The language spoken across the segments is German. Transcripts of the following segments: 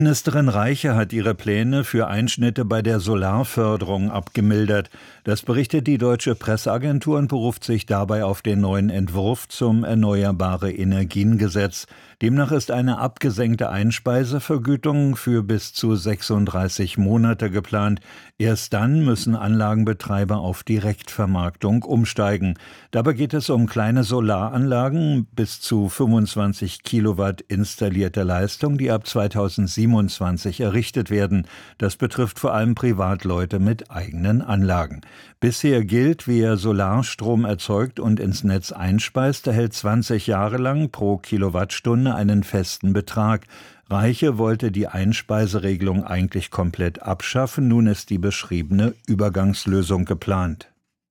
Ministerin Reiche hat ihre Pläne für Einschnitte bei der Solarförderung abgemildert. Das berichtet die Deutsche Presseagentur und beruft sich dabei auf den neuen Entwurf zum Erneuerbare-Energien-Gesetz. Demnach ist eine abgesenkte Einspeisevergütung für bis zu 36 Monate geplant. Erst dann müssen Anlagenbetreiber auf Direktvermarktung umsteigen. Dabei geht es um kleine Solaranlagen bis zu 25 Kilowatt installierter Leistung, die ab 2027 errichtet werden. Das betrifft vor allem Privatleute mit eigenen Anlagen. Bisher gilt, wer Solarstrom erzeugt und ins Netz einspeist, erhält 20 Jahre lang pro Kilowattstunde einen festen Betrag. Reiche wollte die Einspeiseregelung eigentlich komplett abschaffen. Nun ist die beschriebene Übergangslösung geplant.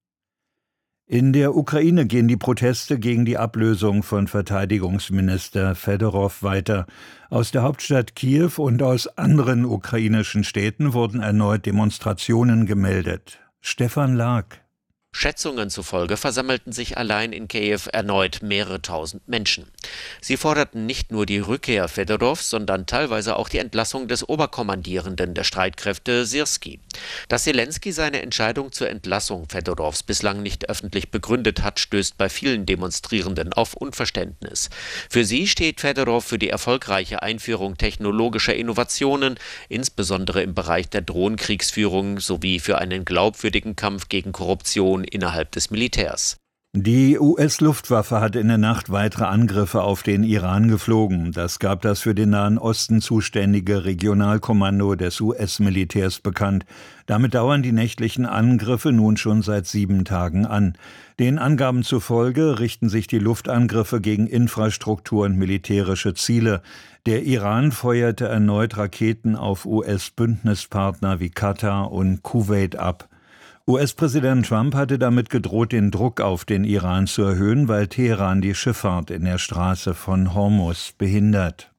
In der Ukraine gehen die Proteste gegen die Ablösung von Verteidigungsminister Fedorow weiter. Aus der Hauptstadt Kiew und aus anderen ukrainischen Städten wurden erneut Demonstrationen gemeldet. Stefan Lag. Schätzungen zufolge versammelten sich allein in Kiew erneut mehrere tausend Menschen. Sie forderten nicht nur die Rückkehr Fedorows, sondern teilweise auch die Entlassung des Oberkommandierenden der Streitkräfte Syrski. Dass Selenskyj seine Entscheidung zur Entlassung Fedorows bislang nicht öffentlich begründet hat, stößt bei vielen Demonstrierenden auf Unverständnis. Für sie steht Fedorow für die erfolgreiche Einführung technologischer Innovationen, insbesondere im Bereich der Drohnenkriegsführung, sowie für einen glaubwürdigen Kampf gegen Korruption innerhalb des Militärs. Die US-Luftwaffe hat in der Nacht weitere Angriffe auf den Iran geflogen. Das gab das für den Nahen Osten zuständige Regionalkommando des US-Militärs bekannt. Damit dauern die nächtlichen Angriffe nun schon seit 7 Tagen an. Den Angaben zufolge richten sich die Luftangriffe gegen Infrastruktur und militärische Ziele. Der Iran feuerte erneut Raketen auf US-Bündnispartner wie Katar und Kuwait ab. US-Präsident Trump hatte damit gedroht, den Druck auf den Iran zu erhöhen, weil Teheran die Schifffahrt in der Straße von Hormuz behindert.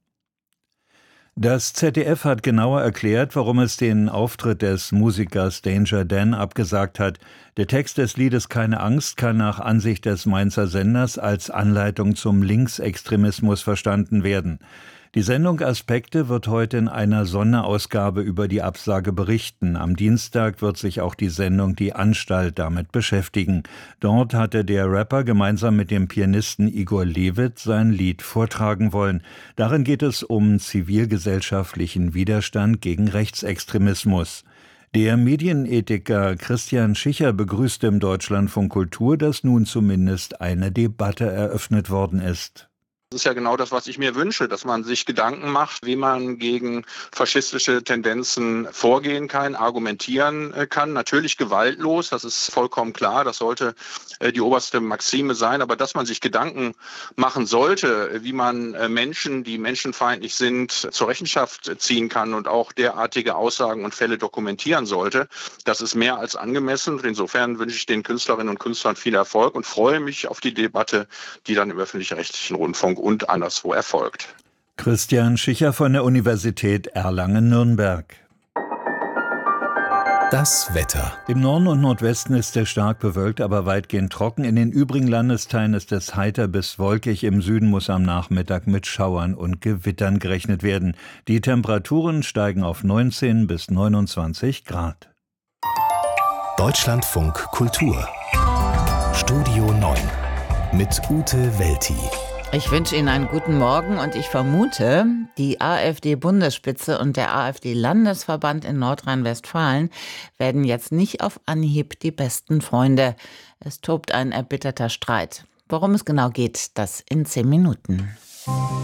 Das ZDF hat genauer erklärt, warum es den Auftritt des Musikers Danger Dan abgesagt hat. Der Text des Liedes Keine Angst kann nach Ansicht des Mainzer Senders als Anleitung zum Linksextremismus verstanden werden. Die Sendung Aspekte wird heute in einer Sonderausgabe über die Absage berichten. Am Dienstag wird sich auch die Sendung Die Anstalt damit beschäftigen. Dort hatte der Rapper gemeinsam mit dem Pianisten Igor Levit sein Lied vortragen wollen. Darin geht es um zivilgesellschaftlichen Widerstand gegen Rechtsextremismus. Der Medienethiker Christian Schicher begrüßte im Deutschlandfunk Kultur, dass nun zumindest eine Debatte eröffnet worden ist. Das ist ja genau das, was ich mir wünsche, dass man sich Gedanken macht, wie man gegen faschistische Tendenzen vorgehen kann, argumentieren kann. Natürlich gewaltlos, das ist vollkommen klar, das sollte die oberste Maxime sein. Aber dass man sich Gedanken machen sollte, wie man Menschen, die menschenfeindlich sind, zur Rechenschaft ziehen kann und auch derartige Aussagen und Fälle dokumentieren sollte, das ist mehr als angemessen. Und insofern wünsche ich den Künstlerinnen und Künstlern viel Erfolg und freue mich auf die Debatte, die dann im öffentlich-rechtlichen Rundfunk und anderswo erfolgt. Christian Schicher von der Universität Erlangen-Nürnberg. Das Wetter. Im Norden und Nordwesten ist es stark bewölkt, aber weitgehend trocken. In den übrigen Landesteilen ist es heiter bis wolkig. Im Süden muss am Nachmittag mit Schauern und Gewittern gerechnet werden. Die Temperaturen steigen auf 19 bis 29 Grad. Deutschlandfunk Kultur. Studio 9 mit Ute Welti. Ich wünsche Ihnen einen guten Morgen und ich vermute, die AfD-Bundesspitze und der AfD-Landesverband in Nordrhein-Westfalen werden jetzt nicht auf Anhieb die besten Freunde. Es tobt ein erbitterter Streit. Worum es genau geht, das in 10 Minuten.